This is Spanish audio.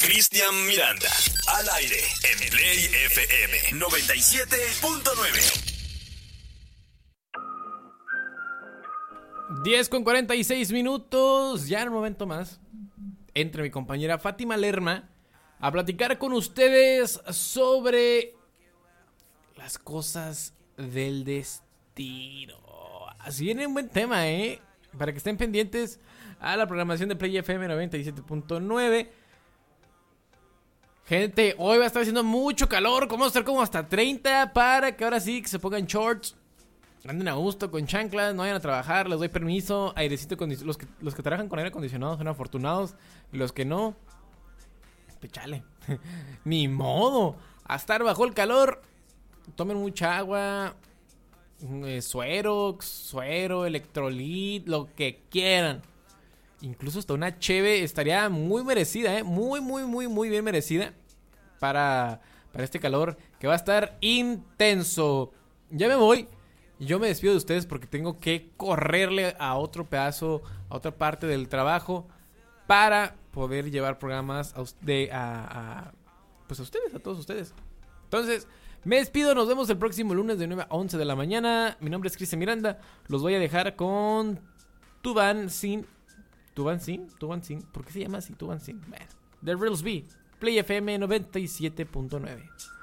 Cristian Miranda, al aire en Play FM 97.9. 10:46, ya en un momento más entre mi compañera Fátima Lerma a platicar con ustedes sobre las cosas del destino. Así viene un buen tema, para que estén pendientes a la programación de Play FM 97.9. Gente, hoy va a estar haciendo mucho calor, vamos a estar como hasta 30 para que ahora sí que se pongan shorts. Anden a gusto con chanclas, no vayan a trabajar, les doy permiso, airecito los que trabajan con aire acondicionado son afortunados, y los que no, pues chale, ni modo, a estar bajo el calor. Tomen mucha agua, suero, electrolit, lo que quieran. Incluso hasta una cheve estaría muy merecida, muy bien merecida para este calor que va a estar intenso. Ya me voy. Yo me despido de ustedes porque tengo que correrle a otro pedazo, a otra parte del trabajo para poder llevar programas a ustedes, a todos ustedes. Entonces, me despido, nos vemos el próximo lunes de 9 a 11 de la mañana. Mi nombre es Cristian Miranda, los voy a dejar con Tubansin. ¿Por qué se llama así? Tubansin. Bueno, The Reals B, Play FM 97.9.